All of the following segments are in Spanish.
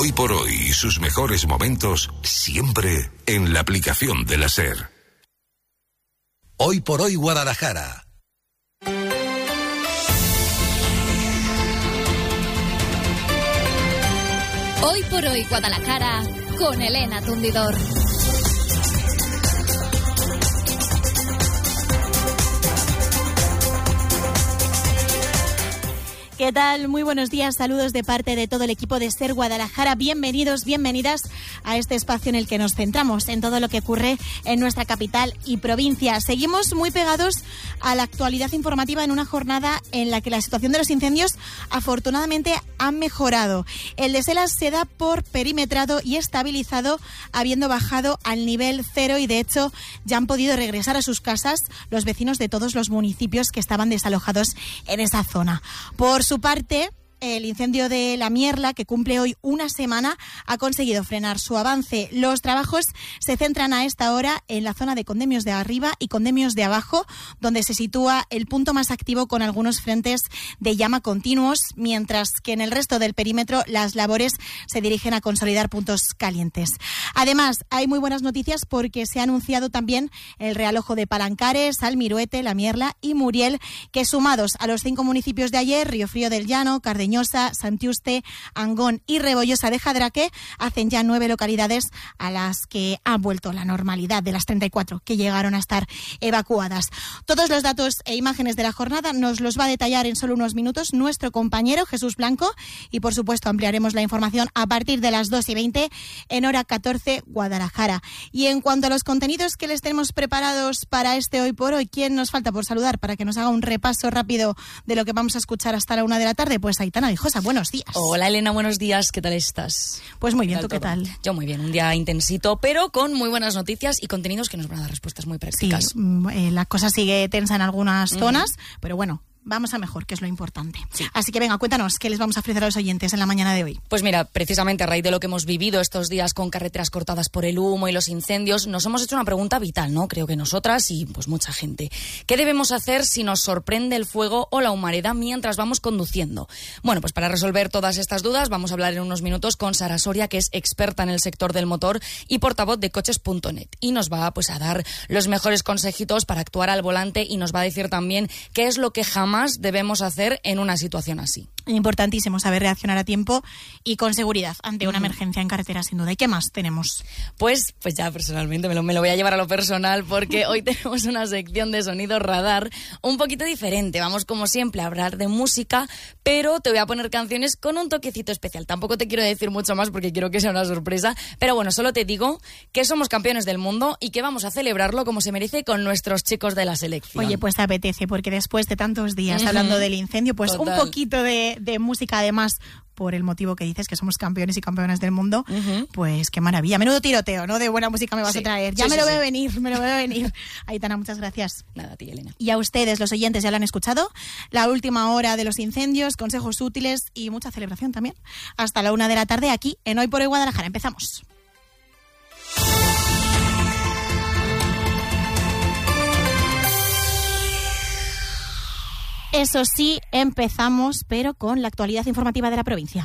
Hoy por hoy y sus mejores momentos siempre en la aplicación de la SER. Hoy por hoy Guadalajara. Hoy por hoy Guadalajara con Elena Tundidor. ¿Qué tal? Muy buenos días, saludos de parte de todo el equipo de SER Guadalajara. Bienvenidos, bienvenidas a este espacio en el que nos centramos en todo lo que ocurre en nuestra capital y provincia. Seguimos muy pegados a la actualidad informativa en una jornada en la que la situación de los incendios afortunadamente ha mejorado. El de Selas se da por perimetrado y estabilizado, habiendo bajado al nivel 0 y de hecho ya han podido regresar a sus casas los vecinos de todos los municipios que estaban desalojados en esa zona. Por su parte, el incendio de La Mierla, que cumple hoy una semana, ha conseguido frenar su avance. Los trabajos se centran a esta hora en la zona de Condemios de arriba y Condemios de abajo, donde se sitúa el punto más activo con algunos frentes de llama continuos, mientras que en el resto del perímetro las labores se dirigen a consolidar puntos calientes. Además, hay muy buenas noticias porque se ha anunciado también el realojo de Palancares, Almiruete, La Mierla y Muriel, que sumados a los 5 municipios de ayer, Riofrío del Llano, Cardeñosa, Santiuste, Angón y Rebollosa de Jadraque, hacen ya 9 localidades a las que ha vuelto la normalidad de las 34 que llegaron a estar evacuadas. Todos los datos e imágenes de la jornada nos los va a detallar en solo unos minutos nuestro compañero Jesús Blanco y por supuesto ampliaremos la información a partir de las 2:20 en hora 14 Guadalajara. Y en cuanto a los contenidos que les tenemos preparados para este Hoy por Hoy, ¿quién nos falta por saludar para que nos haga un repaso rápido de lo que vamos a escuchar hasta la 1 de la tarde? Pues Aitana Vijosa, buenos días. Hola Elena, buenos días, ¿qué tal estás? Pues muy bien, ¿tú qué tal? Yo muy bien, un día intensito, pero con muy buenas noticias y contenidos que nos van a dar respuestas muy prácticas. Sí, la cosa sigue tensa en algunas zonas, pero bueno, vamos a mejor, que es lo importante. Sí. Así que venga, cuéntanos, ¿qué les vamos a ofrecer a los oyentes en la mañana de hoy? Pues mira, precisamente a raíz de lo que hemos vivido estos días con carreteras cortadas por el humo y los incendios, nos hemos hecho una pregunta vital, ¿no? Creo que nosotras y pues mucha gente. ¿Qué debemos hacer si nos sorprende el fuego o la humareda mientras vamos conduciendo? Bueno, pues para resolver todas estas dudas vamos a hablar en unos minutos con Sara Soria, que es experta en el sector del motor y portavoz de coches.net. Y nos va pues a dar los mejores consejitos para actuar al volante y nos va a decir también qué es lo que jamás debemos hacer en una situación así. Importantísimo saber reaccionar a tiempo y con seguridad ante una emergencia en carretera, sin duda. ¿Y qué más tenemos? Pues ya personalmente me lo voy a llevar a lo personal porque hoy tenemos una sección de sonido radar un poquito diferente. Vamos, como siempre, a hablar de música, pero te voy a poner canciones con un toquecito especial. Tampoco te quiero decir mucho más porque quiero que sea una sorpresa, pero bueno, solo te digo que somos campeones del mundo y que vamos a celebrarlo como se merece con nuestros chicos de la selección. Oye, pues te apetece, porque después de tantos días hablando del incendio, pues total, un poquito de música, además, por el motivo que dices, que somos campeones y campeonas del mundo, pues qué maravilla. Menudo tiroteo, ¿no? De buena música me vas a traer. Ya me lo veo venir. Aitana, muchas gracias. Nada, a ti, Elena. Y a ustedes, los oyentes, ya lo han escuchado. La última hora de los incendios, consejos útiles y mucha celebración también. Hasta la 1 de la tarde aquí en Hoy por Hoy Guadalajara. Empezamos. Eso sí, empezamos, pero con la actualidad informativa de la provincia.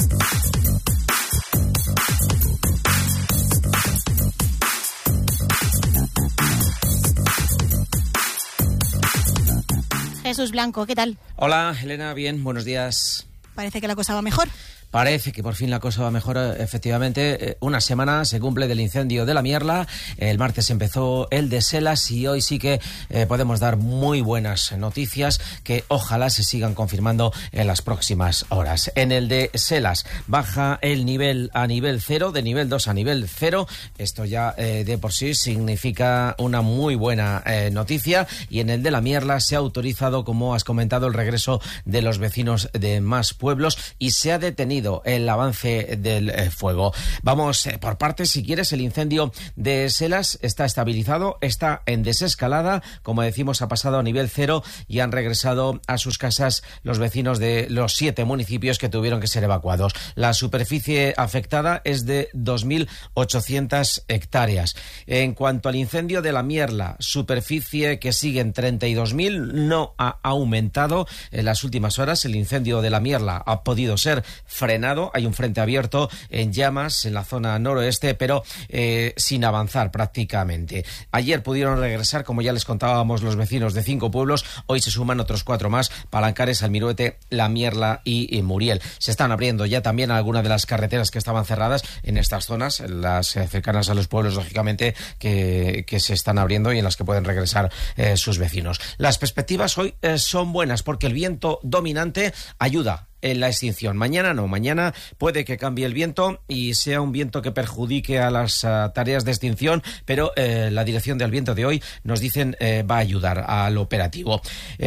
Jesús Blanco, ¿qué tal? Hola, Elena, bien, buenos días. Parece que la cosa va mejor. Parece que por fin la cosa va mejor, efectivamente. Una semana se cumple del incendio de La Mierla. El martes empezó el de Selas y hoy sí que podemos dar muy buenas noticias que ojalá se sigan confirmando en las próximas horas. En el de Selas baja el nivel a nivel 0, de nivel 2 a nivel 0. Esto ya de por sí significa una muy buena noticia. Y en el de La Mierla se ha autorizado, como has comentado, el regreso de los vecinos de más pueblos y se ha detenido el avance del fuego. Vamos por partes, si quieres. El incendio de Selas está estabilizado, está en desescalada, como decimos, ha pasado a nivel 0 y han regresado a sus casas los vecinos de los 7 municipios que tuvieron que ser evacuados. La superficie afectada es de 2.800 hectáreas. En cuanto al incendio de La Mierla, superficie que sigue en 32.000, no ha aumentado en las últimas horas. El incendio de La Mierla ha podido ser frenado frenado, hay un frente abierto en llamas en la zona noroeste, pero sin avanzar prácticamente. Ayer pudieron regresar, como ya les contábamos, los vecinos de 5 pueblos, hoy se suman otros 4 más: Palancares, Almiruete, La Mierla y Muriel. Se están abriendo ya también algunas de las carreteras que estaban cerradas en estas zonas, en las cercanas a los pueblos, lógicamente, que se están abriendo y en las que pueden regresar sus vecinos. Las perspectivas hoy son buenas porque el viento dominante ayuda en la extinción. Mañana no, mañana puede que cambie el viento y sea un viento que perjudique a las tareas de extinción, pero la dirección del viento de hoy, nos dicen, va a ayudar al operativo.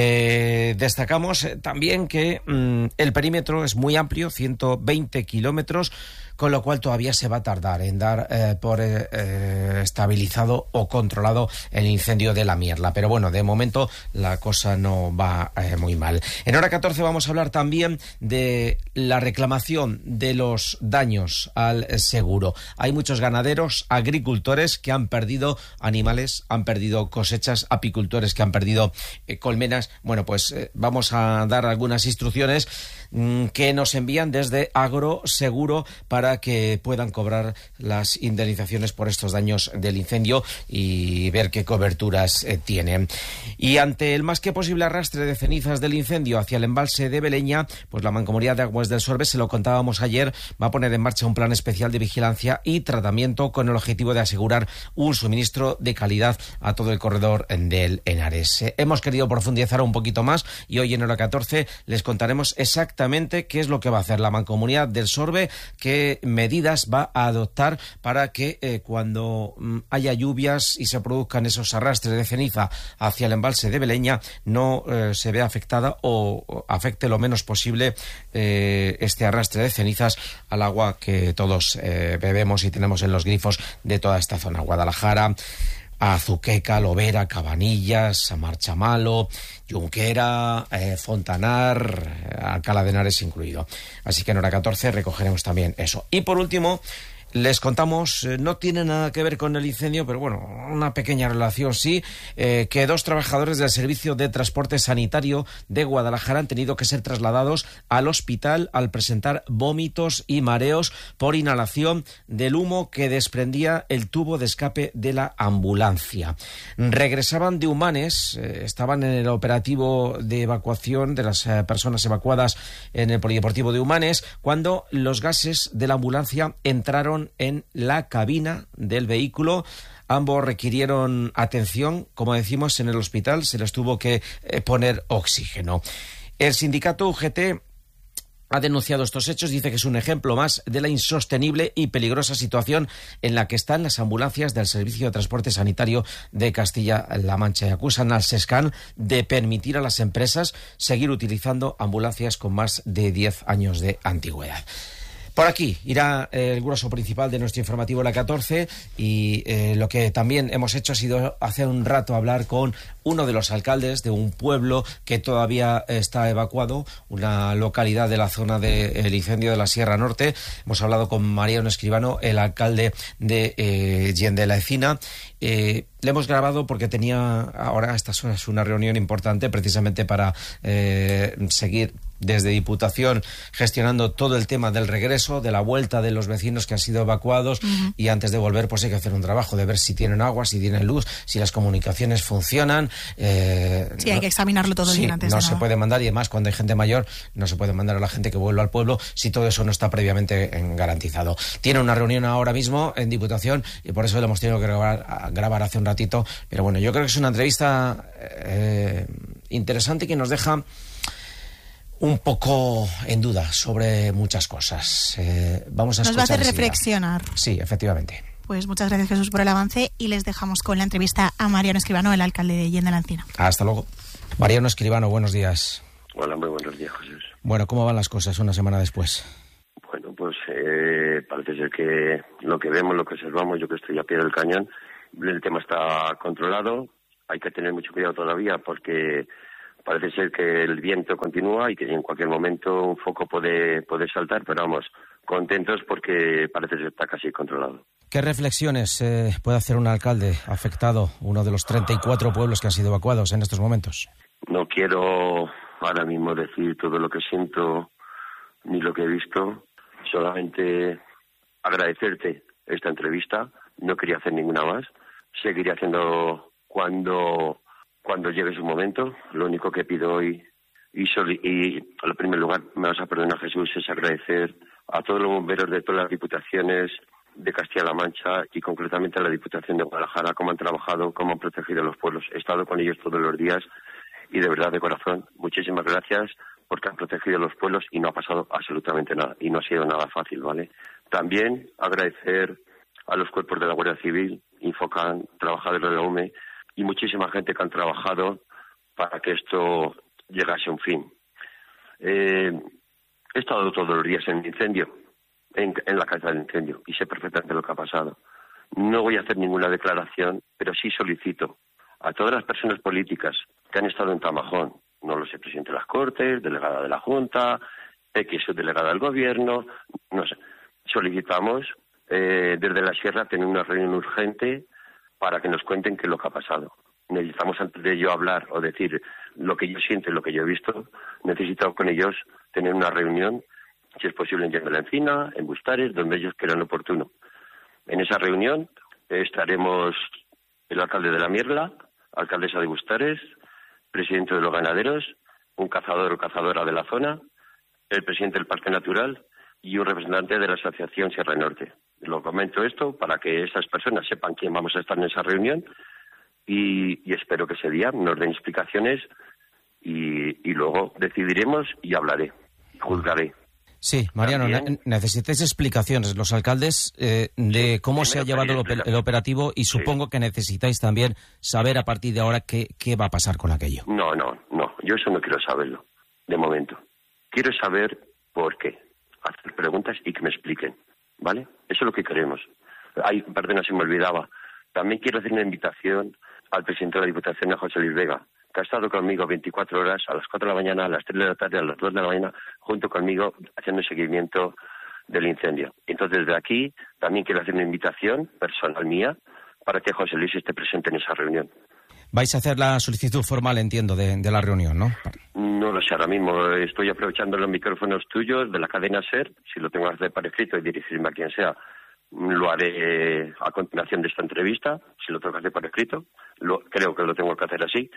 Destacamos también que el perímetro es muy amplio, 120 kilómetros, con lo cual todavía se va a tardar en dar por estabilizado o controlado el incendio de La Mierla. Pero bueno, de momento la cosa no va muy mal. En hora 14 vamos a hablar también de la reclamación de los daños al seguro. Hay muchos ganaderos, agricultores que han perdido animales, han perdido cosechas, apicultores que han perdido colmenas. Bueno, pues vamos a dar algunas instrucciones que nos envían desde Agroseguro para que puedan cobrar las indemnizaciones por estos daños del incendio y ver qué coberturas tienen. Y ante el más que posible arrastre de cenizas del incendio hacia el embalse de Beleña, pues la Mancomunidad de Aguas del Sorbe, se lo contábamos ayer, va a poner en marcha un plan especial de vigilancia y tratamiento con el objetivo de asegurar un suministro de calidad a todo el corredor del Henares. Hemos querido profundizar un poquito más y hoy en hora 14 les contaremos exactamente qué es lo que va a hacer la Mancomunidad del Sorbe, qué medidas va a adoptar para que cuando haya lluvias y se produzcan esos arrastres de ceniza hacia el embalse de Beleña no se vea afectada o afecte lo menos posible este arrastre de cenizas al agua que todos bebemos y tenemos en los grifos de toda esta zona. Guadalajara, Azuqueca, Lovera, Cabanillas, Marchamalo, Junquera, Fontanar, Alcalá de Henares incluido. Así que en hora 14 recogeremos también eso. Y por último, les contamos, no tiene nada que ver con el incendio, pero bueno, una pequeña relación sí, que 2 trabajadores del Servicio de Transporte Sanitario de Guadalajara han tenido que ser trasladados al hospital al presentar vómitos y mareos por inhalación del humo que desprendía el tubo de escape de la ambulancia. Regresaban de Humanes, estaban en el operativo de evacuación de las personas evacuadas en el Polideportivo de Humanes, cuando los gases de la ambulancia entraron en la cabina del vehículo. Ambos requirieron atención, como decimos, en el hospital. Se les tuvo que poner oxígeno. El sindicato UGT ha denunciado estos hechos, dice que es un ejemplo más de la insostenible y peligrosa situación en la que están las ambulancias del Servicio de Transporte Sanitario de Castilla-La Mancha y acusan al SESCAN de permitir a las empresas seguir utilizando ambulancias con más de 10 años de antigüedad. Por aquí irá el grueso principal de nuestro informativo La 14 y lo que también hemos hecho ha sido hace un rato hablar con uno de los alcaldes de un pueblo que todavía está evacuado, una localidad de la zona del incendio de la Sierra Norte. Hemos hablado con Mariano Escribano, el alcalde de Yende la Encina. Le hemos grabado porque tenía ahora, esta es una reunión importante precisamente para seguir desde Diputación gestionando todo el tema del regreso, de la vuelta de los vecinos que han sido evacuados y antes de volver pues hay que hacer un trabajo de ver si tienen agua, si tienen luz, si las comunicaciones funcionan. Sí, hay que examinarlo todo bien antes. No se puede mandar, y además cuando hay gente mayor no se puede mandar a la gente que vuelva al pueblo si todo eso no está previamente garantizado. Tiene una reunión ahora mismo en Diputación y por eso lo hemos tenido que grabar hace un ratito, pero bueno, yo creo que es una entrevista interesante que nos deja un poco en duda sobre muchas cosas. Vamos a escuchar. Nos va a hacer reflexionar. Sí, efectivamente. Pues muchas gracias, Jesús, por el avance y les dejamos con la entrevista a Mariano Escribano, el alcalde de Yende la Encina. Hasta luego. Mariano Escribano, buenos días. Hola, muy buenos días, Jesús. Bueno, ¿cómo van las cosas una semana después? Bueno, pues parece ser que lo que vemos, lo que observamos, yo que estoy a pie del cañón, el tema está controlado. Hay que tener mucho cuidado todavía porque parece ser que el viento continúa y que en cualquier momento un foco puede saltar, pero vamos, contentos porque parece que está casi controlado. ¿Qué reflexiones puede hacer un alcalde afectado, uno de los 34 pueblos que han sido evacuados en estos momentos? No quiero ahora mismo decir todo lo que siento ni lo que he visto, solamente agradecerte esta entrevista. No quería hacer ninguna más. Seguiré haciendo cuando llegue su momento. Lo único que pido hoy, y en primer lugar, me vas a perdonar, Jesús, es agradecer a todos los bomberos de todas las diputaciones de Castilla-La Mancha y concretamente a la Diputación de Guadalajara, cómo han trabajado, cómo han protegido a los pueblos. He estado con ellos todos los días y de verdad, de corazón, muchísimas gracias porque han protegido a los pueblos y no ha pasado absolutamente nada y no ha sido nada fácil, ¿vale? También agradecer a los cuerpos de la Guardia Civil, Infocan, trabajadores de la UME y muchísima gente que han trabajado para que esto llegase a un fin. He estado todos los días en el incendio, en la casa del incendio, y sé perfectamente lo que ha pasado. No voy a hacer ninguna declaración, pero sí solicito a todas las personas políticas que han estado en Tamajón, no lo sé, presidente de las Cortes, delegada de la Junta, X delegada del Gobierno, no sé, solicitamos desde la Sierra tener una reunión urgente para que nos cuenten qué es lo que ha pasado. Necesitamos, antes de yo hablar o decir lo que yo siento y lo que yo he visto, necesito con ellos tener una reunión, si es posible en Llanes de la Encina, en Bustares, donde ellos crean oportuno. En esa reunión estaremos el alcalde de la Mierla, alcaldesa de Bustares, presidente de los ganaderos, un cazador o cazadora de la zona, el presidente del Parque Natural y un representante de la Asociación Sierra Norte. Lo comento esto para que esas personas sepan quién vamos a estar en esa reunión y espero que ese día nos den explicaciones y luego decidiremos y hablaré, juzgaré. Sí, Mariano, necesitáis explicaciones los alcaldes de cómo se ha llevado el operativo y supongo que necesitáis también saber a partir de ahora qué va a pasar con aquello. No, yo eso no quiero saberlo, de momento. Quiero saber por qué, hacer preguntas y que me expliquen, ¿vale? Eso es lo que queremos. Perdona, se me olvidaba. También quiero hacer una invitación al presidente de la Diputación, a José Luis Vega, que ha estado conmigo 24 horas, a las 4 de la mañana, a las 3 de la tarde, a las 2 de la mañana, junto conmigo, haciendo el seguimiento del incendio. Entonces, desde aquí, también quiero hacer una invitación personal mía para que José Luis esté presente en esa reunión. Vais a hacer la solicitud formal, entiendo, de la reunión, ¿no? No lo sé, ahora mismo estoy aprovechando los micrófonos tuyos de la cadena SER, si lo tengo que hacer por escrito y dirigirme a quien sea, lo haré a continuación de esta entrevista, si lo tengo que hacer por escrito, creo que lo tengo que hacer así.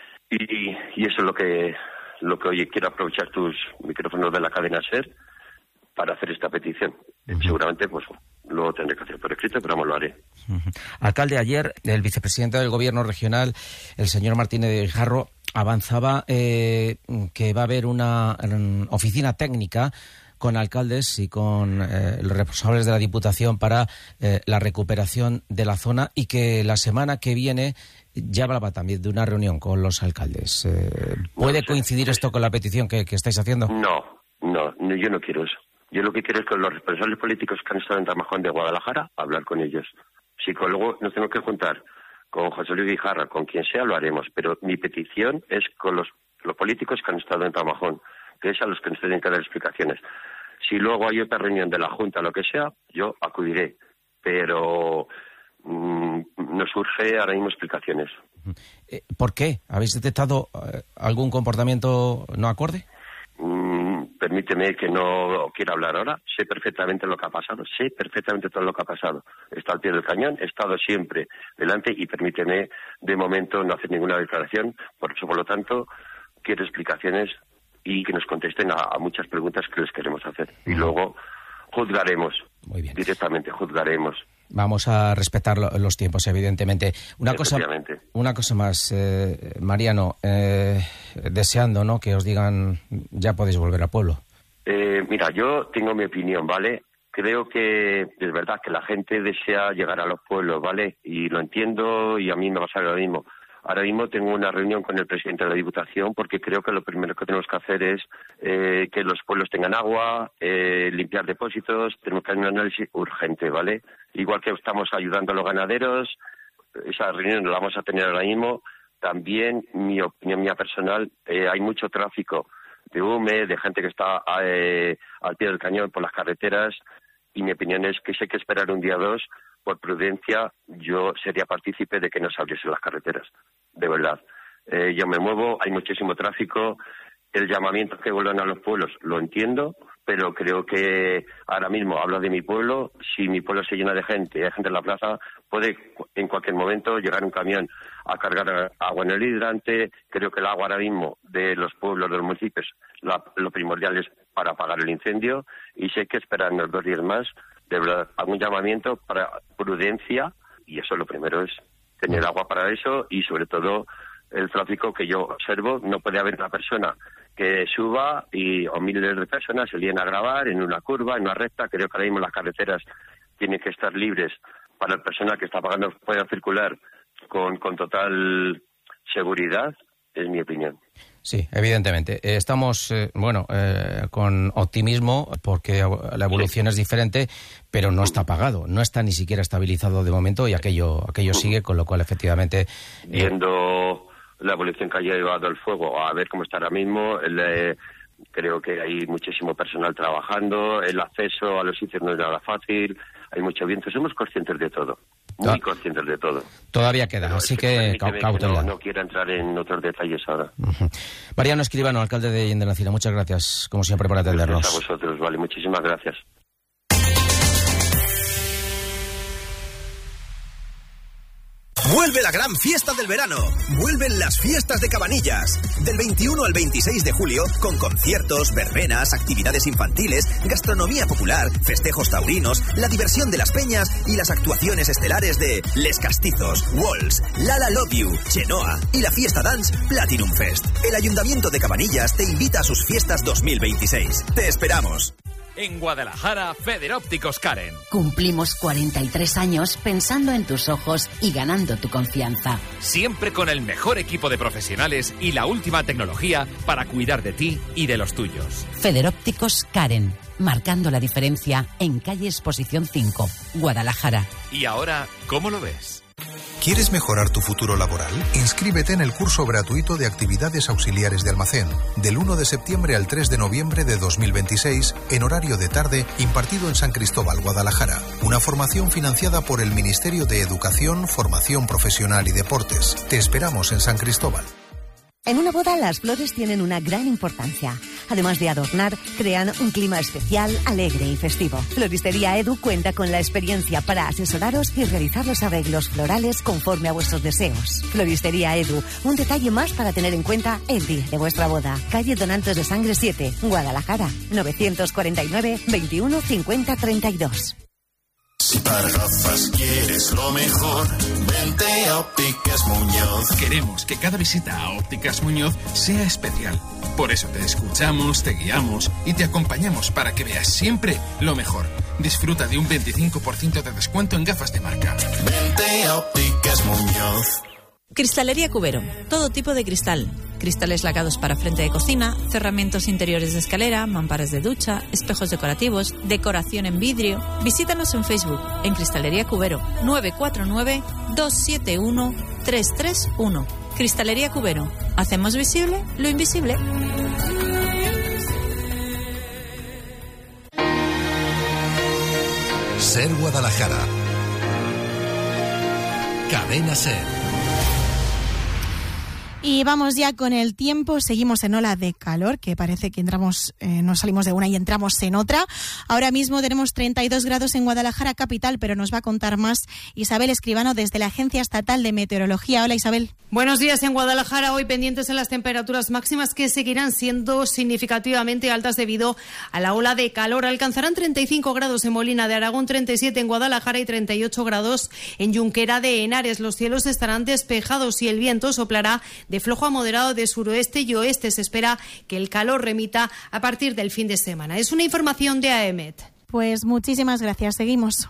Y eso es lo que hoy quiero aprovechar tus micrófonos de la cadena SER para hacer esta petición. Seguramente pues lo tendré que hacer por escrito, pero vamos, lo haré. Alcalde, ayer el vicepresidente del Gobierno regional, el señor Martínez de Guijarro, avanzaba que va a haber una oficina técnica con alcaldes y con los responsables de la Diputación para la recuperación de la zona y que la semana que viene ya hablaba también de una reunión con los alcaldes. ¿Puede coincidir esto con la petición que estáis haciendo? No, yo no quiero eso. Yo lo que quiero es con los responsables políticos que han estado en Tamajón de Guadalajara, hablar con ellos. Si luego nos tenemos que juntar con José Luis Guijarro, con quien sea, lo haremos. Pero mi petición es con los políticos que han estado en Tamajón, que es a los que nos tienen que dar explicaciones. Si luego hay otra reunión de la Junta, lo que sea, yo acudiré. Pero nos urge ahora mismo explicaciones. ¿Por qué? ¿Habéis detectado algún comportamiento no acorde? Permíteme que no quiera hablar ahora. Sé perfectamente lo que ha pasado. Sé perfectamente todo lo que ha pasado. Está al pie del cañón. He estado siempre delante y permíteme, de momento, no hacer ninguna declaración. Por eso, por lo tanto, quiero explicaciones y que nos contesten a muchas preguntas que les queremos hacer. Y luego juzgaremos. Muy bien. Directamente juzgaremos. Vamos a respetar los tiempos, evidentemente. Una cosa más, Mariano, deseando, ¿no?, que os digan ya podéis volver al pueblo. Mira, yo tengo mi opinión, ¿vale? Creo que es verdad que la gente desea llegar a los pueblos, ¿vale? Y lo entiendo y a mí me va a pasar lo mismo. Ahora mismo tengo una reunión con el presidente de la Diputación porque creo que lo primero que tenemos que hacer es que los pueblos tengan agua, limpiar depósitos, tenemos que hacer un análisis urgente, ¿vale? Igual que estamos ayudando a los ganaderos, esa reunión la vamos a tener ahora mismo. También, mi opinión mía personal, hay mucho tráfico de hume, de gente que está al pie del cañón por las carreteras y mi opinión es que si hay que esperar un día o dos, por prudencia, yo sería partícipe de que no se abriesen las carreteras, de verdad. Yo me muevo, hay muchísimo tráfico El llamamiento que vuelvan a los pueblos lo entiendo, pero creo que ahora mismo hablo de mi pueblo. Si mi pueblo se llena de gente, hay gente en la plaza, puede en cualquier momento llegar un camión a cargar agua en el hidrante. Creo que el agua ahora mismo de los pueblos, de los municipios, lo primordial es para apagar el incendio, y sé que esperarnos 2 días más. De verdad, hago un llamamiento para prudencia, y eso lo primero es tener agua para eso, y sobre todo el tráfico que yo observo. No puede haber una persona que suba o miles de personas se líen a grabar en una curva, en una recta. Creo que ahora mismo las carreteras tienen que estar libres para la persona que está pagando pueda circular con total seguridad, es mi opinión. Sí, evidentemente. Estamos, con optimismo porque la evolución es diferente, pero no está pagado, no está ni siquiera estabilizado de momento, y aquello sigue, con lo cual efectivamente... Viendo la evolución que haya llevado el fuego, a ver cómo está ahora mismo, creo que hay muchísimo personal trabajando, el acceso a los sitios no es nada fácil, hay mucho viento, somos conscientes de todo, muy conscientes de todo. Todavía queda, pero así que cautela. No quiero entrar en otros detalles ahora. Mariano Escribano, alcalde de Yendelacina, muchas gracias, como siempre, por atendernos. Gracias a vosotros, vale, muchísimas gracias. Vuelve la gran fiesta del verano. Vuelven las fiestas de Cabanillas. Del 21 al 26 de julio, con conciertos, verbenas, actividades infantiles, gastronomía popular, festejos taurinos, la diversión de las peñas y las actuaciones estelares de Les Castizos, Walls, Lala Love You, Chenoa y la fiesta dance Platinum Fest. El Ayuntamiento de Cabanillas te invita a sus fiestas 2026. ¡Te esperamos! En Guadalajara, Federópticos Karen. Cumplimos 43 años pensando en tus ojos y ganando tu confianza. Siempre con el mejor equipo de profesionales y la última tecnología para cuidar de ti y de los tuyos. Federópticos Karen, marcando la diferencia en calle Exposición 5, Guadalajara. ¿Y ahora cómo lo ves? ¿Quieres mejorar tu futuro laboral? Inscríbete en el curso gratuito de actividades auxiliares de almacén, del 1 de septiembre al 3 de noviembre de 2026, en horario de tarde, impartido en San Cristóbal, Guadalajara. Una formación financiada por el Ministerio de Educación, Formación Profesional y Deportes. Te esperamos en San Cristóbal. En una boda las flores tienen una gran importancia. Además de adornar, crean un clima especial, alegre y festivo. Floristería Edu cuenta con la experiencia para asesoraros y realizar los arreglos florales conforme a vuestros deseos. Floristería Edu, un detalle más para tener en cuenta el día de vuestra boda. Calle Donantes de Sangre 7, Guadalajara, 949 21 50 32. Si para gafas quieres lo mejor, vente a Ópticas Muñoz. Queremos que cada visita a Ópticas Muñoz sea especial. Por eso te escuchamos, te guiamos y te acompañamos para que veas siempre lo mejor. Disfruta de un 25% de descuento en gafas de marca. Vente a Ópticas Muñoz. Cristalería Cubero, todo tipo de cristal. Cristales lacados para frente de cocina, cerramientos interiores de escalera, mamparas de ducha, espejos decorativos, decoración en vidrio. Visítanos en Facebook, en Cristalería Cubero, 949-271-331. Cristalería Cubero, hacemos visible lo invisible. Ser Guadalajara. Cadena Ser. Y vamos ya con el tiempo, seguimos en ola de calor, que parece que entramos, nos salimos de una y entramos en otra. Ahora mismo tenemos 32 grados en Guadalajara capital, pero nos va a contar más Isabel Escribano desde la Agencia Estatal de Meteorología. Hola, Isabel. Buenos días en Guadalajara, hoy pendientes en las temperaturas máximas que seguirán siendo significativamente altas debido a la ola de calor. Alcanzarán 35 grados en Molina de Aragón, 37 en Guadalajara y 38 grados en Junquera de Henares. Los cielos estarán despejados y el viento soplará de flojo a moderado de suroeste y oeste. Se espera que el calor remita a partir del fin de semana. Es una información de AEMET. Pues muchísimas gracias. Seguimos.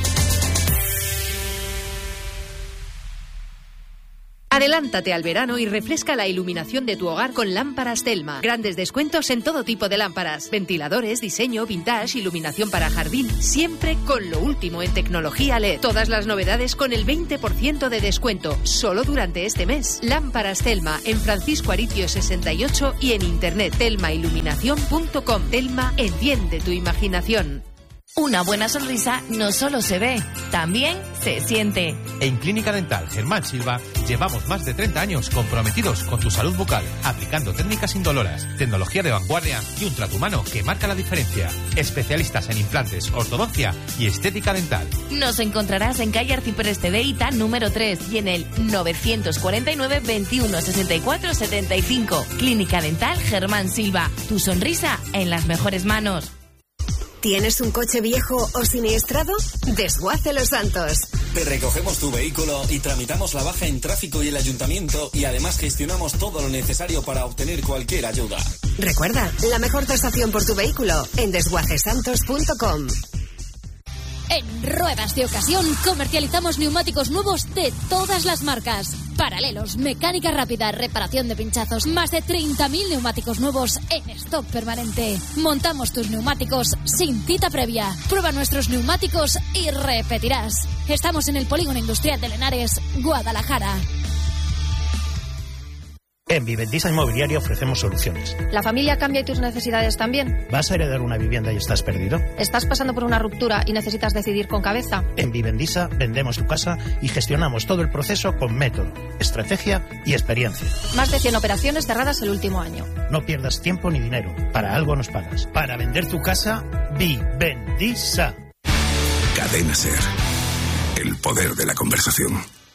Adelántate al verano y refresca la iluminación de tu hogar con lámparas Telma. Grandes descuentos en todo tipo de lámparas. Ventiladores, diseño, vintage, iluminación para jardín. Siempre con lo último en tecnología LED. Todas las novedades con el 20% de descuento. Solo durante este mes. Lámparas Telma en Francisco Aritio 68 y en internet telmailuminación.com. Telma, enciende tu imaginación. Una buena sonrisa no solo se ve, también se siente. En Clínica Dental Germán Silva llevamos más de 30 años comprometidos con tu salud bucal, aplicando técnicas indoloras, tecnología de vanguardia y un trato humano que marca la diferencia. Especialistas en implantes, ortodoncia y estética dental. Nos encontrarás en calle Arcipreste de Ita, número 3 y en el 949 21 64 75. Clínica Dental Germán Silva. Tu sonrisa en las mejores manos. ¿Tienes un coche viejo o siniestrado? Desguace Los Santos. Te recogemos tu vehículo y tramitamos la baja en tráfico y el ayuntamiento y además gestionamos todo lo necesario para obtener cualquier ayuda. Recuerda, la mejor tasación por tu vehículo en desguacesantos.com. En Ruedas de Ocasión comercializamos neumáticos nuevos de todas las marcas. Paralelos, mecánica rápida, reparación de pinchazos, más de 30.000 neumáticos nuevos en stock permanente. Montamos tus neumáticos sin cita previa. Prueba nuestros neumáticos y repetirás. Estamos en el Polígono Industrial de Lenares, Guadalajara. En Vivendisa Inmobiliaria ofrecemos soluciones. ¿La familia cambia y tus necesidades también? ¿Vas a heredar una vivienda y estás perdido? ¿Estás pasando por una ruptura y necesitas decidir con cabeza? En Vivendisa vendemos tu casa y gestionamos todo el proceso con método, estrategia y experiencia. Más de 100 operaciones cerradas el último año. No pierdas tiempo ni dinero. Para algo nos pagas. Para vender tu casa, Vivendisa. Cadena SER. El poder de la conversación.